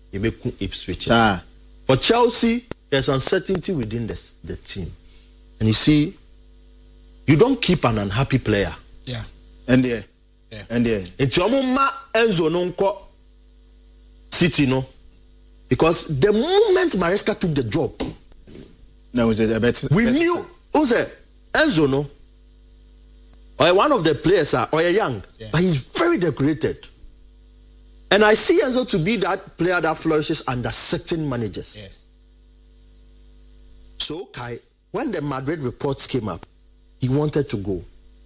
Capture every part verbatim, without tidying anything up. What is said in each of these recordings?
Ebeku Ipswich. Ah. For Chelsea, there's uncertainty within the, the team. And you see, you don't keep an unhappy player. Yeah. And yeah. Yeah. And yeah. And Chomoma Enzo Nonko City no. Because the moment Maresca took the job, no, was it a better, we better knew who's it? Enzo no. Or one of the players are or young, yeah. But he's very decorated. And I see Enzo to be that player that flourishes under certain managers. Yes. So Kai, when the Madrid reports came up, he wanted to go.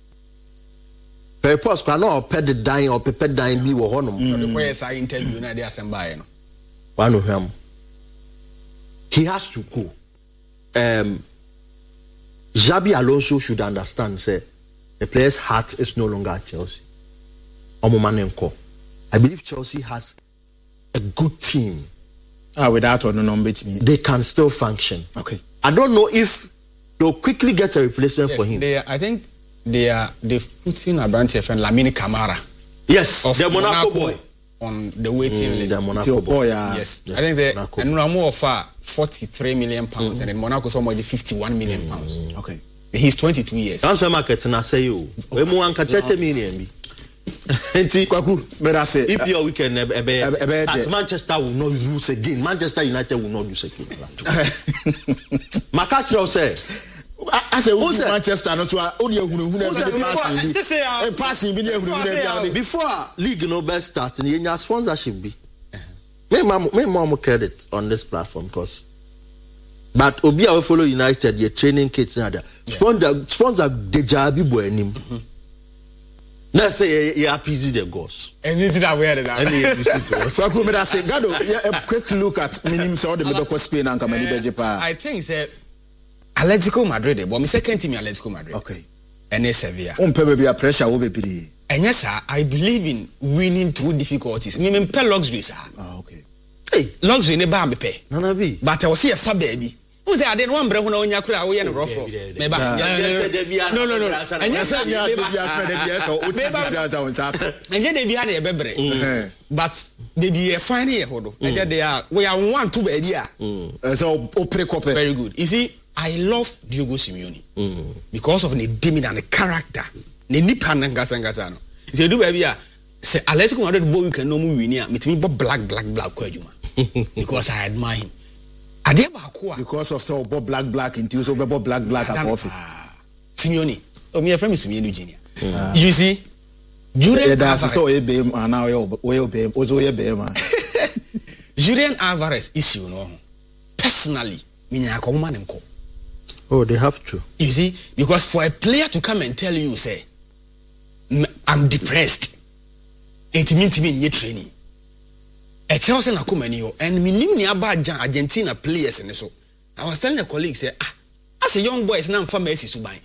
The reports cannot pay the dying or pay dying be wo honum. The way I interview na dey assemble no. One of him. He has to go. Um Xabi Alonso should understand say the player's heart is no longer at Chelsea. Omomanenko. I believe Chelsea has a good team. Ah, without or no number me. They can still function. Okay. I don't know if they'll quickly get a replacement yes, for him. They, I think they are they've put in a branch of Lamine Camara. Yes, the Monaco, Monaco boy on the waiting mm, list. The Monaco boy, yeah. Yes, yeah. I think they and no more offer forty-three million pounds, mm. and then Monaco somewhere fifty-one million mm. pounds. Okay, he's twenty-two years. Transfer market na say you. We mo anka thirty million bi. Enti kwaku mera say if your weekend at Manchester will not lose again. Manchester United will not lose again. Makachiro say I say Manchester no to odi ehunu ehunu e passing bi passing bi na ehunu ehunu before league no best start and your sponsorship be me mom me mom credit on this platform because but obi a we follow United your training kits na there sponsor sponsor Dejabi bo anim. Let's say you appease the goals. And it's that way that. So I could say, Gado, a quick look at minimum so the medical Spain and Kamani Bejepa. I think it's Atletico Madrid, but my second team Atletico Madrid. Okay. And Sevilla. Um, maybe a pressure will be. And yes, sir, I believe in winning through difficulties. I mean, pay luxury, sir. Ah, okay. Hey, luxury never be pay. No, no, be. But I was here for baby. Who say I didn't want break when on your crowd we and rough rough. No no no. And you said you have to be and then they be had a bebre. But they be a fine here hodo. And then they are we are one two baby. So opre kope. Very good. You see, I love Diego Simeone because of the demeanor and the character. Ne nipa ngasa ngasa no. You say do baby a say Atletico Madrid boy we can no mu win here. Me me black black black kwajuma. Because I admire him. Because of so black black into so black black at office. Simeone. Oh, my friend is Simeone Junior. You see, Julian Alvarez. So and now we obey. Also Julian Alvarez issue no. Personally, me na come man enko. Oh, they have to. You see, because for a player to come and tell you say, I'm depressed, it means me in training. A Chelsea na kumani yo and minim ni aba Argentina players and so. I was telling a colleague say ah as a young boy is now for Messi suban.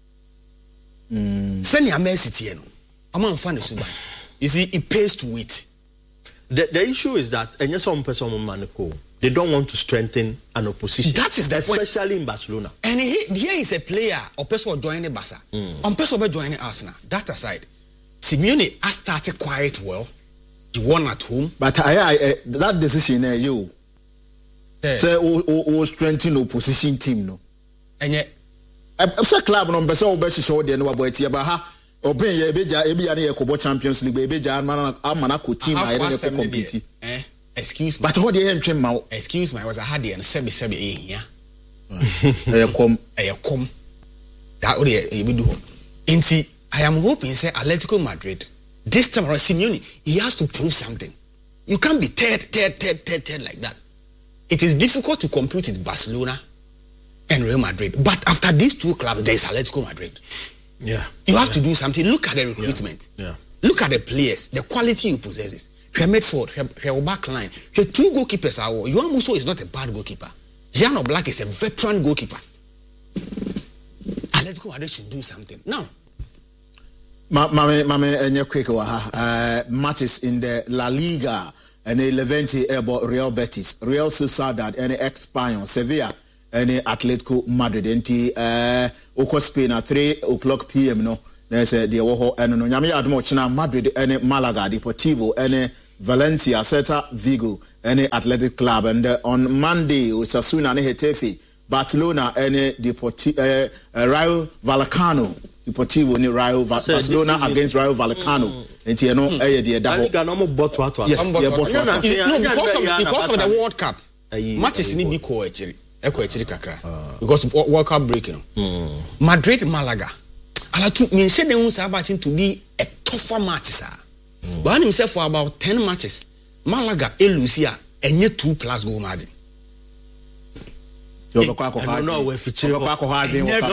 Mm. Send your Messi tie no. Am am fan suban. You see it pays to wait. The the issue is that and yes some person maniko they don't want to strengthen an opposition. That is the especially point. In Barcelona. And he, here is a player or person joining Barca. Mm. On person joining Arsenal. That aside, Simeone has started quite well. You won at home, but I, I, I that decision, uh, you yeah. say, oh, oh, oh, strengthen opposition team, no. And yet, I'm a club on Bessel Bessie show the no about Yabaha, or be a beja, a Biania Champions League, a beja, Manako team, I don't compete. Eh, excuse me, but what the entry mouth, excuse me, I was a hardy and semi semi here. I come, I come. That would be do. Inti, I am hoping, say, Atletico Madrid. This time around, Simeone, he has to prove something. You can't be third, third, third, third, third like that. It is difficult to compete with Barcelona and Real Madrid. But after these two clubs, there is Atletico Madrid. Yeah. You have yeah. to do something. Look at the recruitment. Yeah. yeah. Look at the players, the quality you possess. You are made for it. You are back line. You are two goalkeepers. Yohan Musso is not a bad goalkeeper. Jean Oblak is a veteran goalkeeper. Atletico Madrid should do something. Now, Mame, mame, any quick uh, matches in the La Liga and the Levante about Real Betis, Real Sociedad, and Espanyol, Sevilla, and Atletico Madrid. And uh, Oko Spain at three o'clock p m. No, there's a the Oho and no Yami Admochina, Madrid, and Malaga, Deportivo, and Valencia, Celta Vigo, any Athletic Club, and uh, on Monday Osasuna and Getafe, Barcelona and Deportivo uh, uh, Rayo Vallecano, Deportivo ni Rayo Va- Barcelona against Rayo Vallecano. And you know, eh, the double. Yes, yeah, but no, because of because of the World Cup, matches need be co actually, echo actually kakra. Because of World Cup breaking. Madrid Malaga. Ala tu me say they want about to be a tougher match, sir. But himself for about ten matches, Malaga Elucia and yet two plus goal margin. You know, we feature your hard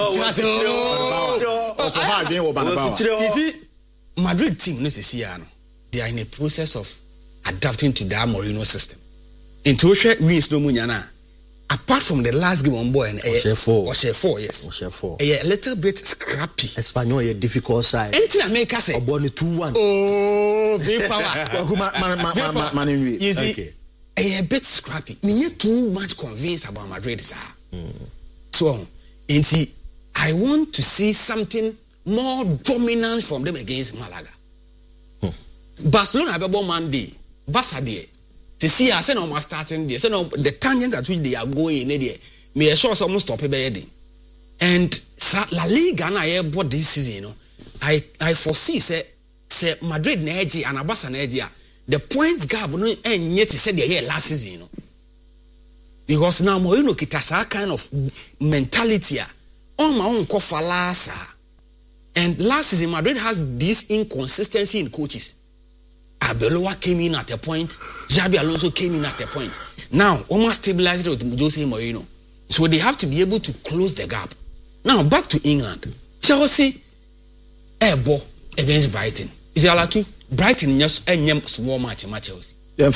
You see, Madrid team necessarily they are in a process of adapting to that Mourinho system. In Toshe wins no munyana. Apart from the last game on boy and Oshe four, Oshe four, yes, Oshe four, a little bit scrappy. Espanyol a difficult side. Anything I make us say, Oboni two one. Oh, very power. Man, You see, a bit scrappy. Me not too much convinced about Madrid, sir. So, and see, I want to see something more dominant from them against Malaga. Barcelona have a Monday, Barca there. To see us, no more starting there. So no, the tangent at which they are going in there, me assure almost stop it by and La Liga na I bought this season, you know. I I foresee say say Madrid na edge and Barca na edge. The points gap no and yet said they here last season, you know. Because now Mourinho kita sa kind of mentality on my own kofalasa. And last season Madrid has this inconsistency in coaches. Abeloa came in at a point. Xabi Alonso came in at a point. Now, almost stabilized with Jose Mourinho. So they have to be able to close the gap. Now, back to England. Chelsea, airball against Brighton. Is it two? Brighton just a small match in Chelsea. Yes.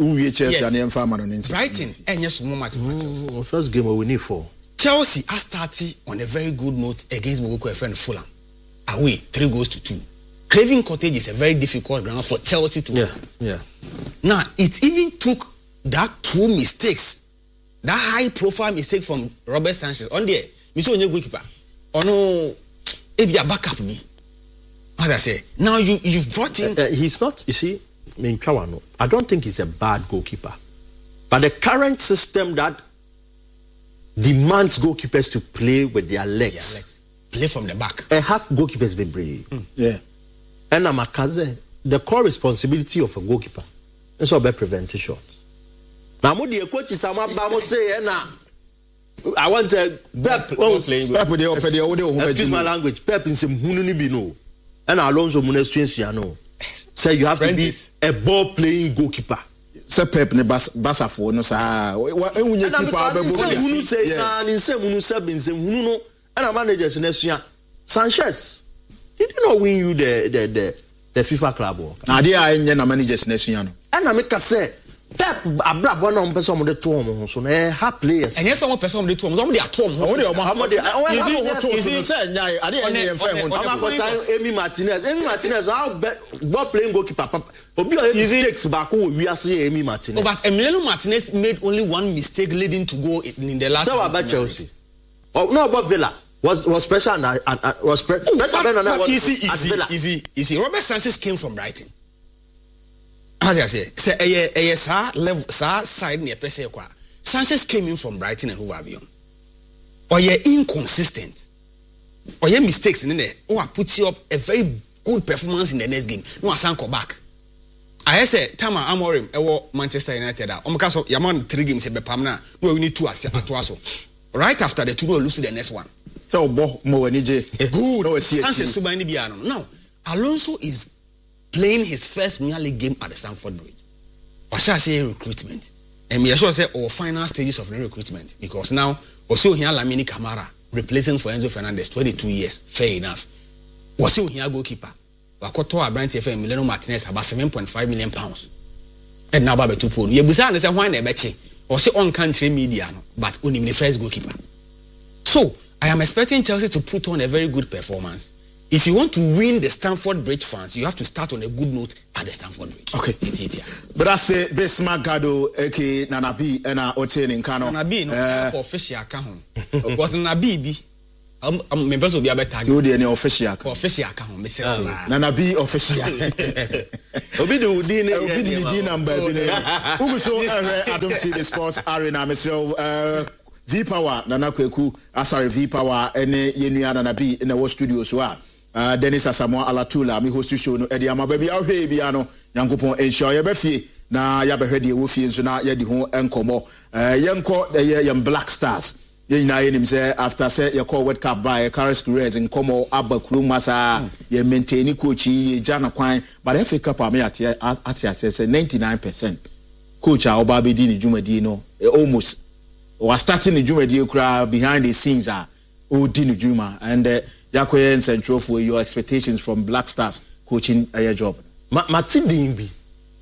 Brighton a small match in Chelsea. First game we need four. Chelsea has started on a very good note against Mogoko a friend Fulham. Away, three goals to two. Craven Cottage is a very difficult ground for Chelsea to yeah, win. Yeah. Now, it even took that two mistakes, that high profile mistake from Robert Sanchez on there. Mister Onye goalkeeper. Oh no, maybe a backup me. What I say? Now you you've brought in. Uh, uh, he's not. You see, I mean, Kawano. I don't think he's a bad goalkeeper, but the current system that demands goalkeepers to play with their legs, yeah, legs. Play from the back. Uh, half goalkeepers be brave. Mm. Yeah. And I'm a kaze, the core responsibility of a goalkeeper is about preventing shots. Now, what the coach is about to say, I want to Pep. Excuse my language. Pep in some Hununi Bino and Alonso Munestriano say you have to be a ball playing goalkeeper. Say Pep ne basa for no sa. When you keep out Hunu say, and in some Hunu sub in some Huno and a manager Sanchez. He did not win you the the the, the FIFA club. Now they are in the managers nation. And I make a say, Pep, a black one on person of the two so they have players. And yes, some person of the two, somebody at home. Amy Martinez, Amy Martinez, I'll bet ball playing goalkeeper. Mistakes back we are seeing Amy Martinez. But Emiliano Martinez made only one mistake leading to go in the last. So about Chelsea. Oh no, about Villa. Was was special and uh, was spe- oh, special but, but was easy, easy, easy, easy. Robert Sanchez came from Brighton. How do I say? Say a a sir level sir side near Pese kwa. Sanchez came in from Brighton and Hove Albion. Or you're inconsistent. Or your mistakes in there. Or put you up a very good performance in the next game. No, I sank back. I said, Tama Amorim, I Manchester United. I'm because of Yaman three games in Bepamna. No, we need two at Atuaso. Right after the two, we'll lose the next one. So, Bo Moenije. Good. No, Sanchez Subani Biano. Now, Alonso is playing his first Premier League game at the Stamford Bridge. Or shall I say recruitment? And me sure say our final stages of the recruitment because now also here Lamine Camara replacing for Enzo Fernandez, twenty-two years, fair enough. Also here goalkeeper. Wakoto Abrante F Emiliano Martinez about seven point five million pounds. And now Babe two pound. You busa say why na beche. Or say on country media no, but only the first goalkeeper. So I am expecting Chelsea to put on a very good performance. If you want to win the Stamford Bridge fans, you have to start on a good note at the Stamford Bridge. Okay. But I say Bismarck Gado, aka Nanabi, and I obtain in Kano. Nanabi, no, for official account. Because Nanabi, am am me person be abeta you dey any official official ka ho me say na na be official obi de udi ne obi de di number bi ne ugu so ehwe Adom T V Sports Arena me say uh V Power na na Kweku asare V Power ene yenua na na bi na wo studio so a uh, Dennis Asamoah Alatula me host show no e dey ama ba bi ahwe bi ano Nyankopon ensure ye ba fie na ya behwe de wo fie nso na ye di ho enkomo eh yenko ye yem Black Stars ye nyina ye nim say after say ye call World Cup by Caris Careers enkomo abakuru masa ye maintain coach ye jana kwan but F A Cup am ya ate ate say ninety-nine percent coach a oba be di ni dwumadi no almost was starting the dwumadi kura behind the scenes a o di ni dwuma and uh, yakoye central for your expectations from Black Stars coaching a job ma matidin bi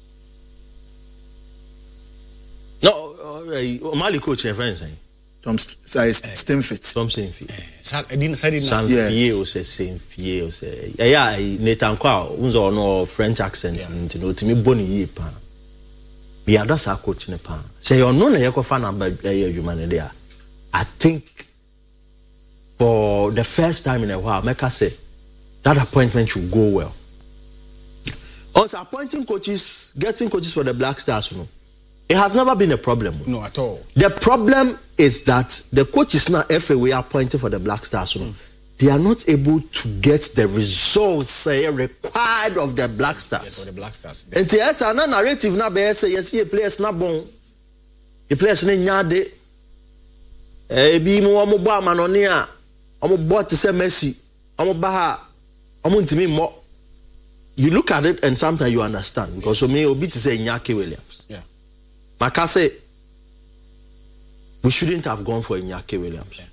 no uh, Mali coach your friends saying Tom Stamford Tom Stamford sa edin sa edin Sam Fie o say same Fie o say yeah Nathan Kwa unzo no French accent nti no timi boni yi pa bi adasa coach ne pa say you know na yekofa na ba adwuma ne dia I think for the first time in a while make us say that appointment should go well. Also appointing coaches, getting coaches for the Black Stars, you know, it has never been a problem. No, at all. The problem is that the coaches now F A we are appointing for the Black Stars, you know, mm. they are not able to get the results say, required of the Black Stars. Yes, for the Black Stars. And yes, and narrative now be say yes, the players not bon. The players ne nyade. Eh bi mo mo ba manoni a, omo bot say Messi, omo ba ha, omo ntimi mo. You look at it and sometimes you understand because so me obi to say Iñaki Williams. Yeah. Maka say we shouldn't have gone for Iñaki Williams. Yeah.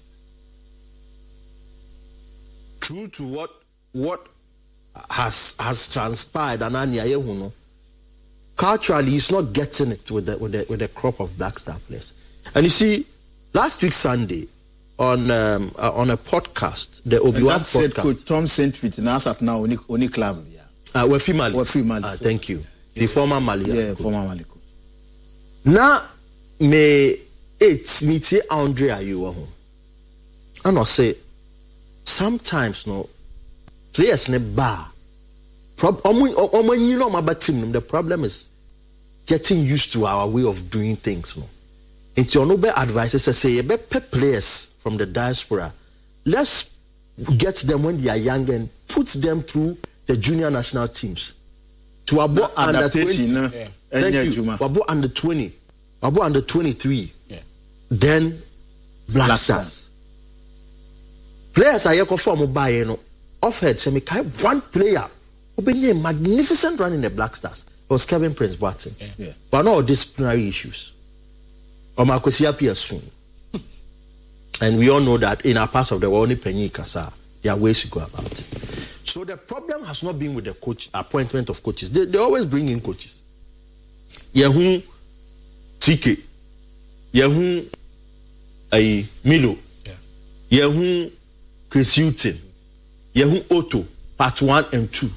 True to what what has has transpired and Anya Yehuno, culturally he's not getting it with the with the with the crop of Black Star players. And you see, last week Sunday on um, uh, on a podcast, the Obi-Wan podcast. Said Coach Tom Saint-Fit now at now only only club. Uh, we're female. We're female. Uh, thank you. The yeah. former Mali. Yeah, former Mali. Now, me it's me te Andrea you are home. And I say sometimes no players ne bar. Prob you know my team. The problem is getting used to our way of doing things. No, it's your noble advice. I say you better players from the diaspora. Let's get them when they are young and put them through the junior national teams to abo under twenty. No. Yeah. Thank you. Abo under twenty. Abo under twenty-three. Yeah. Then Black, Black Stars. Stars. Players are here for buy no. Off head say me kai one player obenye magnificent run in the Black Stars. It was Kevin Prince Boateng. Yeah. Yeah. But no disciplinary issues. Or Makosi appear soon. And we all know that in our parts of the world only penny kasa there are ways to go about it. So the problem has not been with the coach appointment of coaches. They, they always bring in coaches. Yehu T K, Yehu ay Milo, yeah. Yehu Chris Hutton, Yehu Otto, part one and two.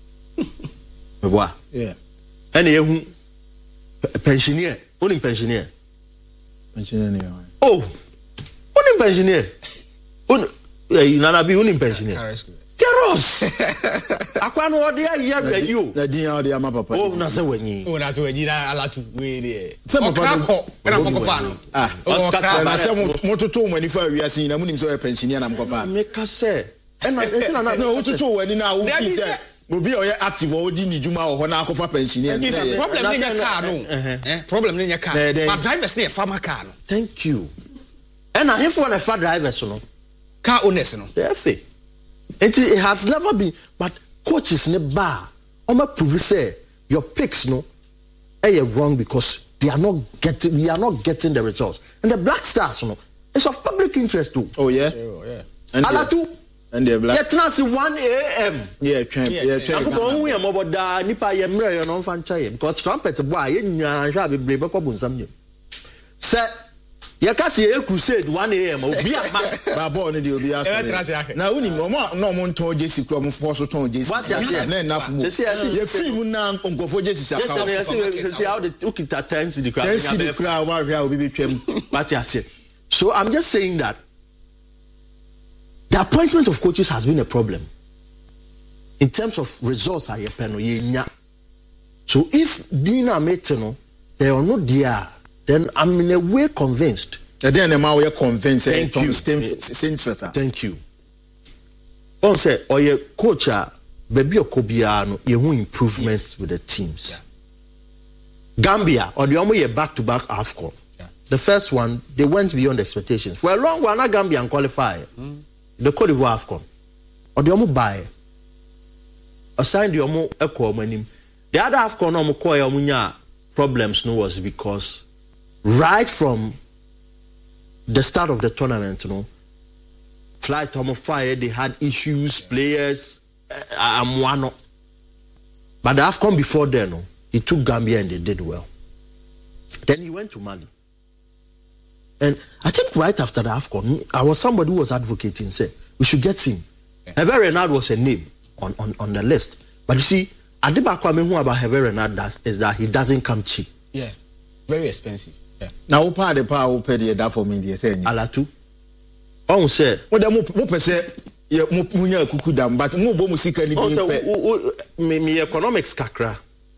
Yeah. And Yehu pensioner, only pensioner. Pensioner. Oh, only pensioner. Only Nana be only pensioner. Keros. Akwa no ode aye re you. Na din ode ama papa. Oh na se wenyi. Oh na se wenyi na alatu we dey. Se mo pa ko. Na ko ko fa no. Ah. Oscar na se mo toto wani fa wiase na munim so e pensioner na mo ko fa. Make ka say. E na e na na o toto wani na wo fi say. Obi o ye active o di ni juma o ho na akofa pensioner. Problem ni nya car no. Eh problem ni nya car. But drivers na e farmer car no. Thank you. E na him for na fa drivers no. Car owners no. The F A. It, it has never been, but coaches in the bar, Oma prove say your picks no, are wrong because they are not getting, we are not getting the results. And the Black Stars no, it's of public interest too. Oh yeah, oh yeah. And Alatu, and the Black. Yet now see one a m. Yeah, train, yeah, train. I'm going we am about da nipa yemre you know fan chai because trumpet boy ye nya hwa be brebe ko bunsam nyem. Say you can see a crusade one a m. Obi ama babo no dey obi aso. Na woni mo no mo nton jesi kro mo force ton jesi. Na na fu mo. Ye free mu na onkofo jesi saka. Yes, yes, see how the ukita ten the crowd. ten the crowd wa hwa obi betwem. What you say. So I'm just saying that the appointment of coaches has been a problem in terms of results at Yepeno Yenya. So if Dina Meteno, they are not there, then I'm in a way convinced. And then I'm are convinced. Thank you. Thank you. On say, or your coach, baby Okobiano, you improvements with the teams. Yeah. Gambia, or the only back to back AFCON. Yeah. The first one, they went beyond expectations. For a long while, not Gambia and qualify. Mm. The Cote d'Ivoire AFCON. Or the Omo buy. Assign the Omo Echo Manim. The other AFCON Omo Koya Munya problems no was because right from the start of the tournament, you know, Flight Omo Fire, they had issues, players, uh, um, one. But the AFCON before then, no, he took Gambia and they did well. Then he went to Mali. And I think right after the AFCON, I was somebody who was advocating, said, we should get him. Yeah. Hervé Renard was a name on, on, on the list. But you see, Adibakwa Mehu about Hervé Renard does, is that he doesn't come cheap. Yeah, very expensive. Yeah. Now, who paid the power who paid that for me? Alatu. On say, what the mo say, yeah, munya kukudam, but mo bo musika ni be. Me me economics kakra.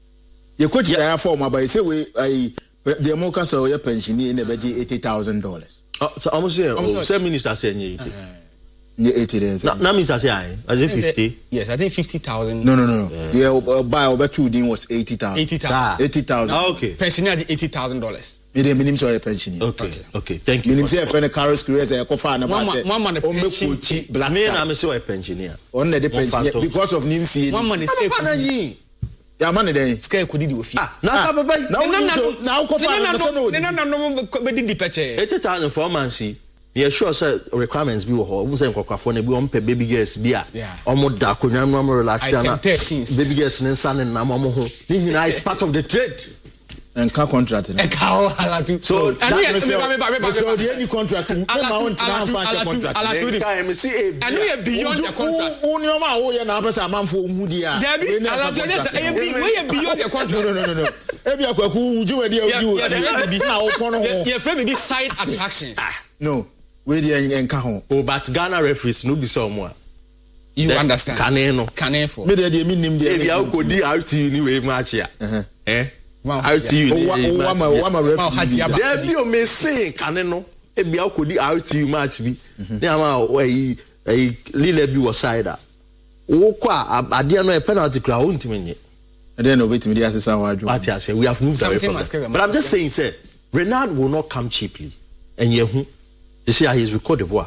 You coach ya form, but say we I the mo can say your pension in the budget eighty thousand dollars. Oh, so almost say, say minister say eighty. Yeah, eighty days. Na na minister say I, is it fifty? Yes, I think fifty thousand. No, no, no. Yeah, yeah buy over two din was eighty thousand. Eighty thousand. Eighty thousand. Ah, okay. Pension at eighty thousand dollars. Me the minimum so pension. Okay. Okay, okay. Thank you. Minimum say friend Carlos Cruz e ko fa na ba say. One man pension. Black me na me say pensioner. On the pension because of nim fee. One man is eight. Ya man dey. Sky kudi di ofi. Ah, na sa baba. Na na ko fa na say no. Na na no be di peche. eighty thousand for man see. Yeah, sure say requirements bi wo ho. Mo say nkokwafo na bi on pe baby girls bi a. Omo da konwa no mo relax na. Baby girls ne nsa ne na mo ho. Ni hina is part of the trade. And car contract. And car alatu. So that means me me me me. So the any contract. Me ma want na fa contract. Alatu. And we beyond the contract. Oni o ma wo ye na abesa amanfo hu dia. Debi alatu just e be we beyond the contract. No no no no. E bi akwaku uju we dia uju. Na wo kono ho. Your friend be side attractions. No. We dia enka ho. Oh, but Ghana referees no be so mo. You understand? Kane no. Kane for. Me dia dia mi nim dia. E bi akodi R T U ni we match ya. Eh? R T U ni. Wa ma wa ma referee. There be o me say Kane no. E bi akodi R T U match bi. Ni ama we e Lille bi was side a. Wo kwa ade no e penalty kra wo ntimenye. And then wait me dey asesa wa adwo. What I say we have moved away from that. But I'm just saying say Renard will not come cheaply. And yehu you see he's with Cote d'Ivoire.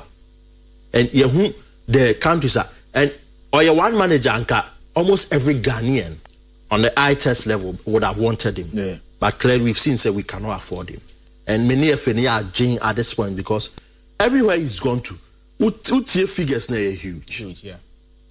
And yehu the countries are and or your one manager anka almost every Ghanaian on the eye test level would have wanted him. Yeah. But clearly we've seen say we cannot afford him. And many of them are jing at this point because everywhere he's gone to, utie figures now are huge. Huge, yeah.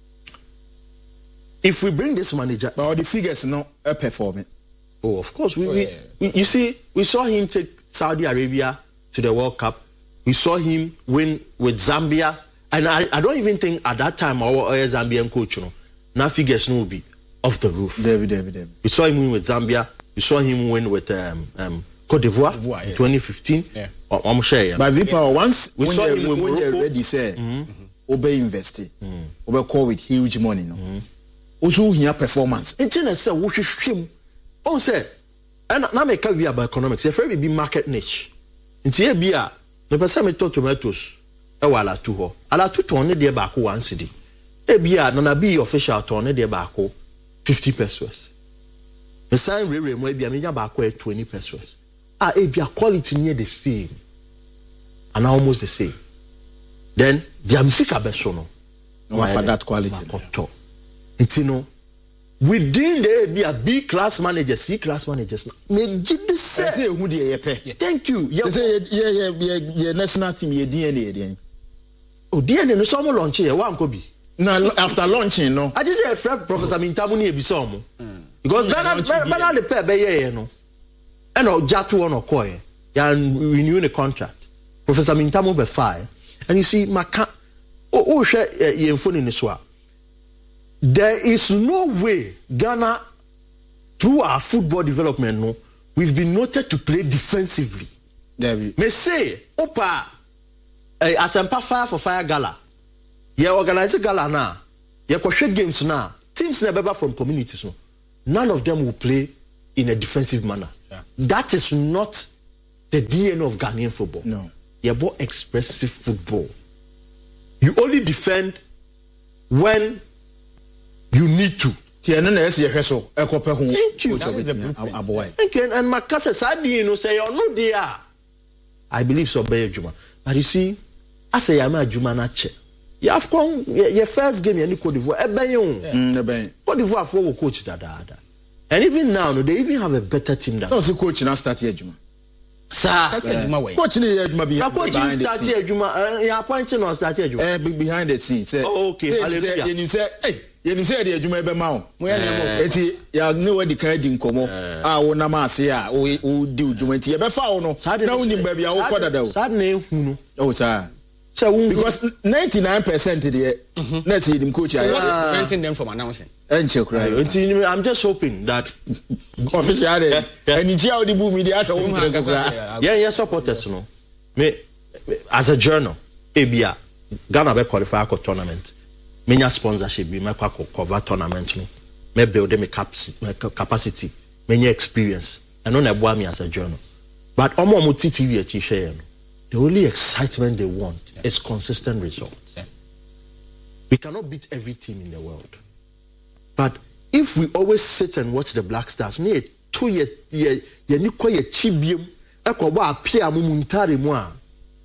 If we bring this manager, but all the figures not uh, performing. Oh, of course. We, oh, we, yeah. we you see, we saw him take Saudi Arabia to the World Cup. We saw him win with Zambia. And I, I don't even think at that time our, our Zambian coach, you know, now figures no will be off the roof. David, David, David. We saw him win with Zambia. We saw him win with um, um, Cote d'Ivoire, d'Ivoire in yes. twenty fifteen. Yeah. Or, I'm sure. Yeah. But Vipa, once we when saw you him when you're ready, say, obey investing, obey call with huge money, no. Also, here performance. Internet say we should stream. Oh, say, and now make we about economics. If we be market niche, it's here be a the person me talk tomatoes. E wala tu ho. Ala tu ton ne de ba ko one cedi. E bia na na be official ton ne de ba ko fifty pesos. The sign re re mo e bia me nya ba ko twenty pesos. Ah e bia quality near the same. And almost the same. Then the musica be so no. No for that quality. It's you know within the be a B class manager, C class managers. Me did the say who dey pay. Thank you. Yeah, yeah, yeah, yeah, national team ye D N A again. Oh, D N A no some launch here, one could be. No, after launching, no. I just say friend Professor Mintamu ni ebisomo. Because Bernard Bernard the pair be here no. And no Jatu on Okoye. Ya renew the contract. Professor Mintamu be fire. And you see maka oh oh share ye phone in so. There is no way Ghana through our football development no we've been noted to play defensively. There we may say opa uh, Asempa fire for fire gala. ye organize gala na ye kwhwe games na teams na beba from communities no none of them will play in a defensive manner. Yeah. That is not the D N A of Ghanaian football. No. You're about expressive football. You only defend when you need to. Thank you. Thank you. Thank you. And Makasa Sadi, you know, say, you're not there. I believe so, Juma. But you see, I say, I'm a Juma Nache. You have come, your first game, you're in Cote d'Ivoire. Cote d'Ivoire for coach that. And even now, they even have a better team than. So, the coach now start here, Juma. Sir, coach ni Juma be behind the scene. Juma, you appointing or start here, Juma? Eh, behind the scenes. Oh, okay. Hallelujah. You say, hey, you say the Juma be mao. Eti, ya know where the card in komo. Ah, wo na ma se a, wo wo di Juma ti. E be fa wo no. Na wo nim ba bia wo koda da wo. Sad na ehunu. Oh, sir. So because ninety-nine percent there, let's see them coach. So what is preventing them from announcing? I'm just hoping that officially, and you tell the boom media, yeah, yeah, supporters, no. Me as a journal, A B A, Ghana be qualify for tournament. Many sponsorship be my cover tournament, no. Me build them capacity, many experience. I know na me as a journal, but omo mo T V at share. The only excitement they want yeah. is consistent results. Yeah. We cannot beat every team in the world. But if we always sit and watch the Black Stars, me two ye ye ye ni kwa ye chibium, eko ba apia mu muntare mu a.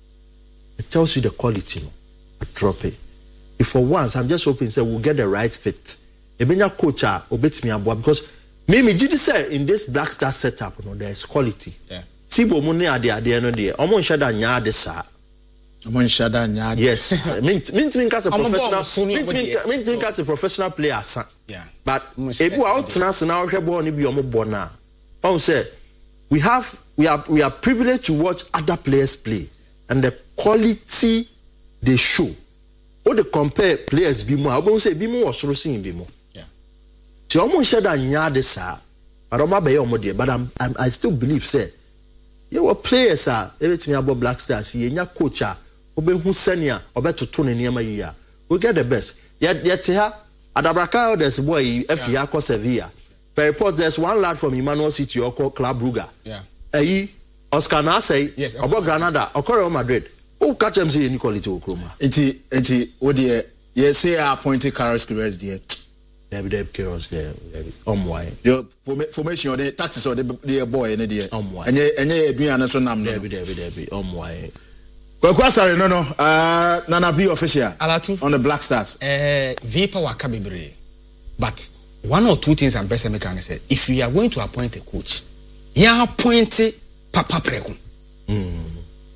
It tells you the quality, no. A drop it. If for once, I'm just hoping say we'll get the right fit. Ebenya coach a obetimi aboa because me me did say in this Black Star setup, no, there is quality. Yeah. Sibo mu ne ade ade no de omo nhada nya ade sa omo nhada nya ade yes mint mint mint as a professional mint mint mint as a professional player sa yeah but ebu out na se na hwe ball ni bi omo ball na on say we have we are we are privileged to watch other players play and the quality they show or they compare players bi mu obo say bi mu wo soro sin bi mu yeah ti omo nhada nya ade sa but omo be omo de but I'm, I'm I still believe say you were players are everything about Black Stars. You nya coach a obehu senia obetutu ne niam yi a we get the best. Yet yet here Adabraka there's boy F I A ko Sevilla. Per report there's one lad from Emmanuel City or Club Brugge. Yeah. Eh Oscar na say yes, about Granada or Real Madrid. Oh catch them say any quality okroma. Enti enti wo de ye say appointed Carlos Queiroz there. There be there Queiroz there. Um why? Your formation or the taxes or the the boy and the um why? Enye enye eduan so nam no. There be there be there be um why? Kwakwa sorry no no. Uh Nana B official. Alatu on the Black Stars. Eh Vipa waka bebre. But one or two things I'm best make can say if you are going to appoint a coach, you appoint Papa Preko. Mm.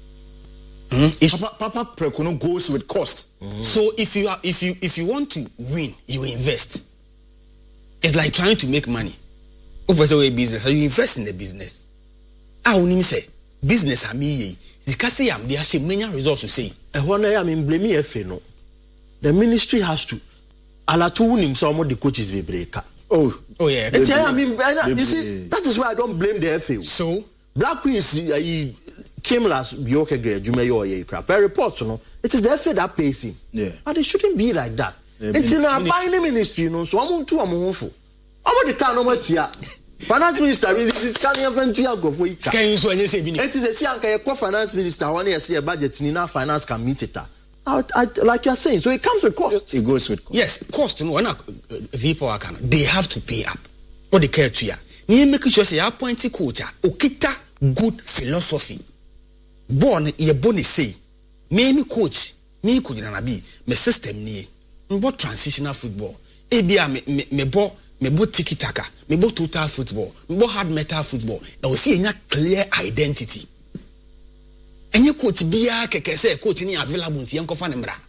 Mm. Papa, Papa Preko no goes with cost. Mm. So if you are if you if you want to win, you invest. It's like trying to make money. Over the way business, you invest in the business. I only say business are me. Because I am there, she many results to say. And when I am in blame, F no, the ministry has to. Alatu him some of the coaches be breaker. Oh, oh yeah. And I mean, you see, that is why I don't blame the F A. So Black Queens uh, came last. Be okay, great. You may or you crap. By reports, you know, it is the F A that pays him. Yeah, but it shouldn't be like that. Yeah, it's in a buying ministry, you know. So I'm on two, I'm on four. I'm on the car no much here. Finance minister really is can't even go for it. Can you so any say it is a see anka finance minister one year see a budget ni na finance can meet it. I, I, like you're saying, so it comes with cost. It goes with cost. Yes, cost. No, when people are can they have to pay up. What they care to ya. You make sure say appointed coach okita good philosophy. Born ye bonus say me me coach me coach na be me system ni. Me transitional football. E bia me me me bo me bo tiki taka. Me bo total football. Me bo hard metal football. E o see enya clear identity. Enye coach bia keke say coach ni available nti enkofa ne mra.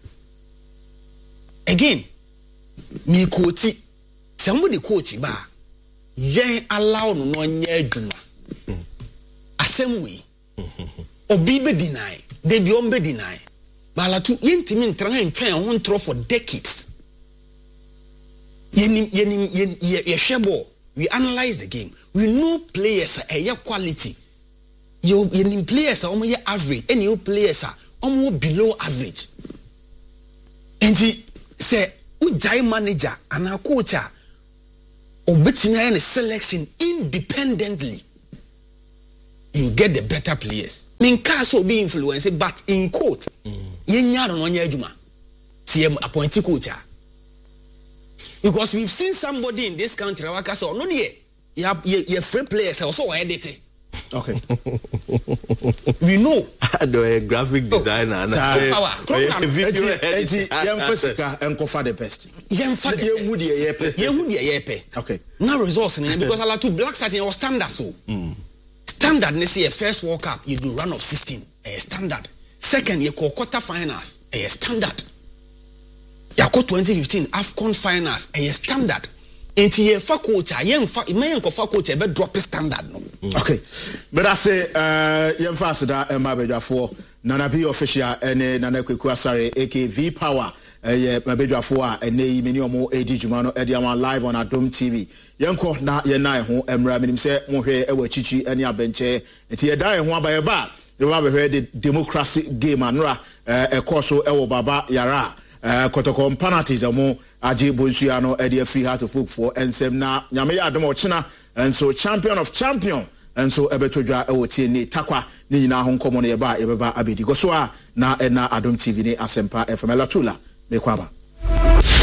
Again, me coach somebody coach ba yen allow no no nya adwuma. Asem we. Obi be deny, they be on be deny. But alatu yentimi ntran ntwan ho ntro for decades. Yenim yenim ye hwebo. We analyze the game. We know players are a quality. You yenim players are almost average, and you players are almost below average. Enti say ujai manager and a coach obetimi any selection independently. You get the better players. Min so be influenced, but in court, you nyaro no nya adwuma. T M appointee coach. Because we've seen somebody in this country, like I said, no, yeah, you have your free players also edited. Okay. We know. The graphic designer. Power. Video editing. Young Fessica and Kofa the best. Young Fat. You would yepe. You would yepe. Okay. Now results because I like to black satin or standard so. Standard, let's say a first World Cup, you do run of sixteen, a standard. Second, you call quarter finals, a standard. You call twenty fifteen AFCON finals, a standard. And you fa coach, a young fa, man, fa coach, a drop standard. No. Okay, but I say, uh, young faster and my bedja for Nana B official and Nana Kwasari, aka V Power. Eh my bedwa for and nay many more Eddie Jumano Ediaman live on Adom T V. Yanko na ye na ho emra minim se mo hwe e wa chichi ani abenche enti ye dan ho abaye ba ye ba be the democracy game anra e koso e wo baba yara eh kotoko penalties mo age bonsuya no e de free heart of folk for ensem na nyame ya adom ochina enso champion of champion enso ebetodwa e wo tie ni takwa ni nyina ho nkomo no ye ba ye beba abedi go so a na e na Adom T V ni asempa F M Latula. Mekwaba.